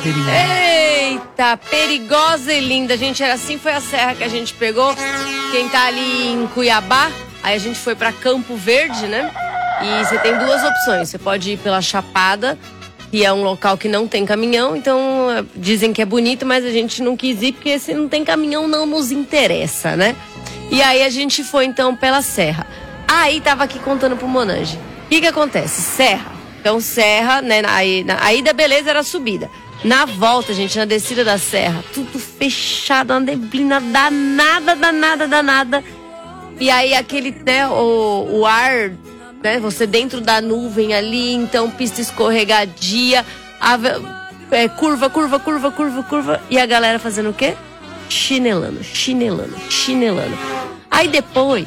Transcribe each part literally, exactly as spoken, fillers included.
perigosa. Eita, perigosa e linda, gente. Assim foi a serra que a gente pegou. Quem tá ali em Cuiabá, aí a gente foi pra Campo Verde, né? E você tem duas opções. Você pode ir pela Chapada, que é um local que não tem caminhão. Então, dizem que é bonito, mas a gente não quis ir, porque se não tem caminhão, não nos interessa, né? E aí a gente foi, então, pela serra. Aí, tava aqui contando pro Monange. O que que acontece? Serra. Então, serra, né? Aí, na, a ida, beleza, era a subida. Na volta, gente, na descida da serra, tudo fechado, uma neblina danada, danada, danada. E aí, aquele, né, o, o ar, né, você dentro da nuvem ali, então, pista escorregadia, a, é, curva, curva, curva, curva, curva. E a galera fazendo o quê? Chinelando, chinelando, chinelando. Aí, depois...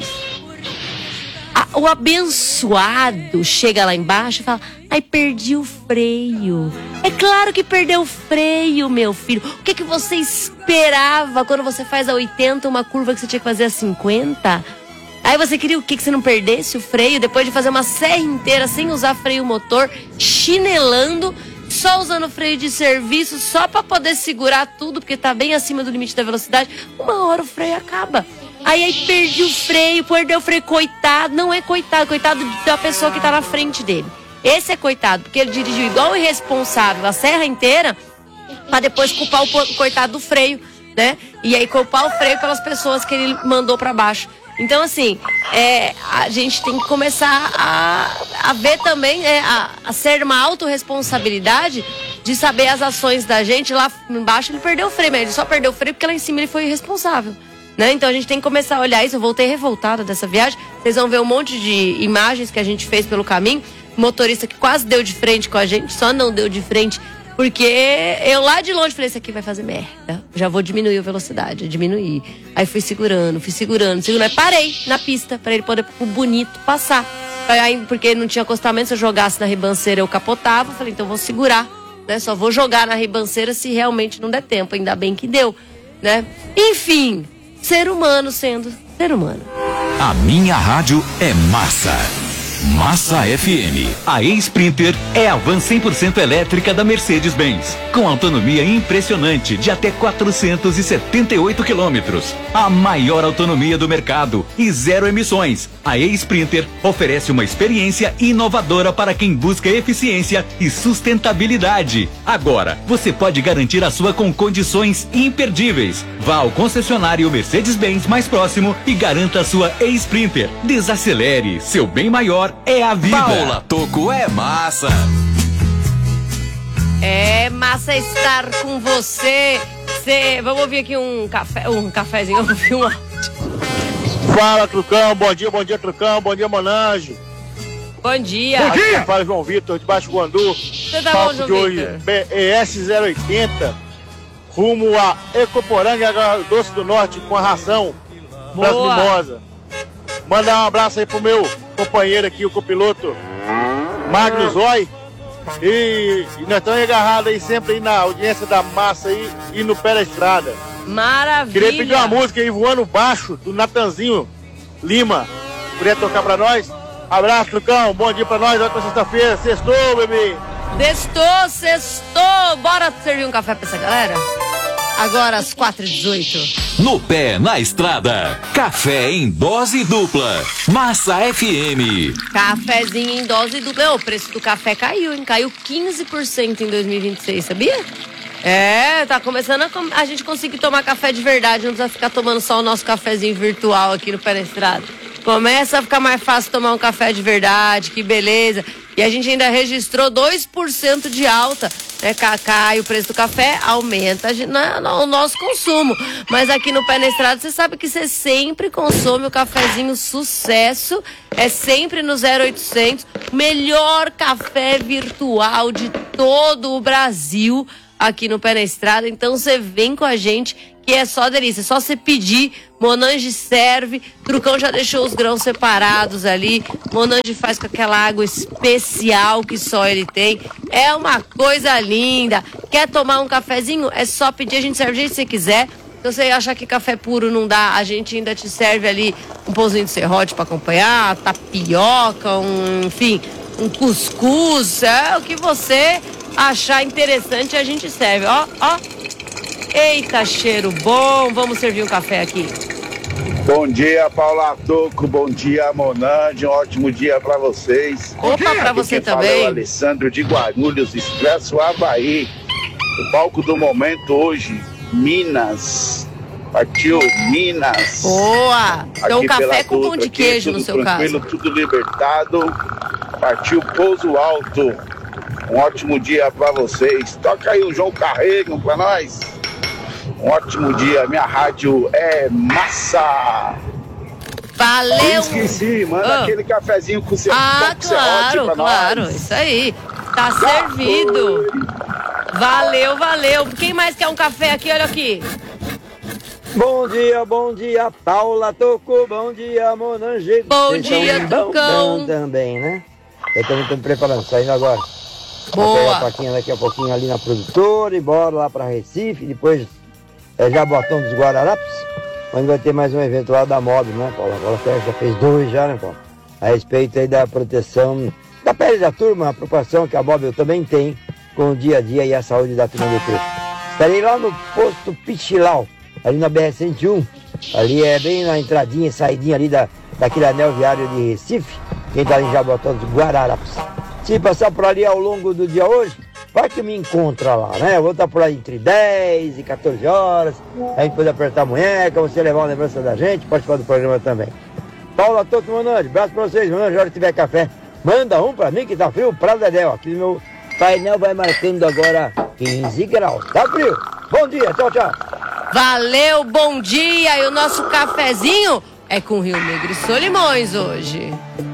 o abençoado chega lá embaixo e fala: ai, perdi o freio. É claro que perdeu o freio, meu filho. O que, que você esperava quando você faz a oitenta uma curva que você tinha que fazer a cinquenta? Aí você queria o quê? Que você não perdesse o freio depois de fazer uma serra inteira sem usar freio motor, chinelando, só usando freio de serviço, só para poder segurar tudo, porque tá bem acima do limite da velocidade. Uma hora o freio acaba. Aí, aí perdi o freio, perdeu o freio, coitado. Não é coitado, coitado da pessoa que tá na frente dele. Esse é coitado, porque ele dirigiu igual o irresponsável a serra inteira, pra depois culpar o coitado do freio, né? E aí culpar o freio pelas pessoas que ele mandou pra baixo. Então, assim, é, a gente tem que começar a, a ver também, é, a, a ser uma autorresponsabilidade de saber as ações da gente. Lá embaixo ele perdeu o freio, mas ele só perdeu o freio porque lá em cima ele foi irresponsável. Né? Então a gente tem que começar a olhar isso. Eu voltei revoltada dessa viagem. Vocês vão ver um monte de imagens que a gente fez pelo caminho. Motorista que quase deu de frente com a gente, só não deu de frente porque eu lá de longe falei: isso aqui vai fazer merda, já vou diminuir a velocidade, diminuir. Aí fui segurando, fui segurando, segurando. Aí parei na pista para ele poder, o bonito, passar. Aí, porque não tinha acostamento, se eu jogasse na ribanceira eu capotava. Falei: então vou segurar, né? Só vou jogar na ribanceira se realmente não der tempo. Ainda bem que deu, né? Enfim, ser humano sendo ser humano. A minha rádio é massa. Massa F M. A E-Sprinter é a van cem por cento elétrica da Mercedes-Benz, com autonomia impressionante de até quatrocentos e setenta e oito quilômetros. A maior autonomia do mercado e zero emissões. A E-Sprinter oferece uma experiência inovadora para quem busca eficiência e sustentabilidade. Agora, você pode garantir a sua com condições imperdíveis. Vá ao concessionário Mercedes-Benz mais próximo e garanta a sua E-Sprinter. Desacelere, seu bem maior é a vida. Paula Tocco é massa. É massa estar com você. Cê, vamos ouvir aqui um café, um cafezinho, vamos ouvir um áudio. Fala, Trucão, bom dia, bom dia, Trucão, bom dia, Monange. Bom dia. Bom dia. Fala, João Vitor, de Baixo Guandu. Você tá bom, João Vitor? B E S zero oitenta, rumo a Ecoporanga, Doce do Norte, com a ração das mimosas. Mandar um abraço aí pro meu companheiro aqui, o copiloto Magno Zói. E, e nós estamos agarrados aí sempre aí na audiência da massa aí e no pé da estrada. Maravilha. Queria pedir uma música aí, Voando Baixo, do Natanzinho Lima. Poderia tocar pra nós? Abraço, Trucão, bom dia pra nós, ótima sexta-feira, sextou, bebê. Sextou, sextou. Bora servir um café pra essa galera? Agora às quatro e dezoito. No pé, na estrada. Café em dose dupla. Massa F M. Cafezinho em dose dupla. O preço do café caiu, hein? Caiu quinze por cento em dois mil e vinte e seis, sabia? É, tá começando a, a gente conseguir tomar café de verdade. Não precisa ficar tomando só o nosso cafezinho virtual aqui no pé na estrada. Começa a ficar mais fácil tomar um café de verdade, que beleza. E a gente ainda registrou dois por cento de alta, né? Cai o preço do café, aumenta o nosso consumo. Mas aqui no Pé na Estrada, você sabe que você sempre consome o cafezinho sucesso. É sempre no zero oitocentos, melhor café virtual de todo o Brasil aqui no Pé na Estrada. Então você vem com a gente, que é só delícia, é só você pedir. Monange serve, Trucão já deixou os grãos separados ali, Monange faz com aquela água especial que só ele tem, é uma coisa linda. Quer tomar um cafezinho? É só pedir, a gente serve do jeito que você quiser. Se você achar que café puro não dá, a gente ainda te serve ali um pãozinho de serrote para acompanhar, tapioca, um, enfim, um cuscuz, é o que você achar interessante, a gente serve. Ó, ó. Eita, cheiro bom. Vamos servir um café aqui. Bom dia, Paula Toco. Bom dia, Monange. Um ótimo dia pra vocês. Opa, pra você também. Fala é o Alessandro de Guarulhos, Expresso Havaí. O palco do momento hoje, Minas. Partiu Minas. Boa! Então Aqui café pela com pão Dutra, de aqui queijo tudo no seu tranquilo, caso. tudo libertado. Partiu Pouso Alto. Um ótimo dia pra vocês. Toca aí o João Carrego pra nós. Um ótimo dia. Minha rádio é massa. Valeu! Esqueci, manda Ah. aquele cafezinho com seu Ah, claro, claro. nós. Isso aí. Tá servido. Valeu, valeu. Quem mais quer um café aqui? Olha aqui. Bom dia, bom dia, Paula Toco, bom dia, Monange. Bom Vocês dia, estão Tucão. bom também, né? Eu também estou me preparando, saindo agora. Boa. Vou pegar a plaquinha daqui a pouquinho ali na produtora e bora lá para Recife, depois é Jabotão dos Guararapes, onde vai ter mais um evento lá da Mob, né, Paula? Agora já fez dois já, né, Paula? A respeito aí da proteção da pele da turma, a preocupação que a Mob também tem com o dia a dia e a saúde da turma do Truco. Estarei lá no posto Pichilau, ali na B R cento e um, ali é bem na entradinha e saidinha ali da, daquele anel viário de Recife, quem tá ali em Jabotão dos Guararapes. Se passar por ali ao longo do dia hoje, vai que me encontra lá, né? Eu vou estar por aí entre dez e quatorze horas, a gente pode apertar a munheca, você levar uma lembrança da gente, participar do programa também. Paula Toco, Monange, abraço pra vocês, Monange, a hora que tiver café, manda um pra mim que tá frio, pra Dedéu, aqui no meu painel vai marcando agora quinze graus, tá frio? Bom dia, tchau, tchau. Valeu, bom dia. E o nosso cafezinho é com Rio Negro e Solimões hoje.